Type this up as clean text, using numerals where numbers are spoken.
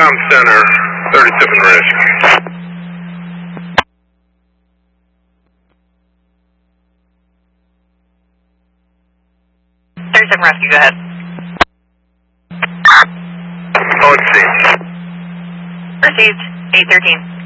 Ground Center, 37 Rescue. 37 Rescue, go ahead. Oh, let's see. Received, 813.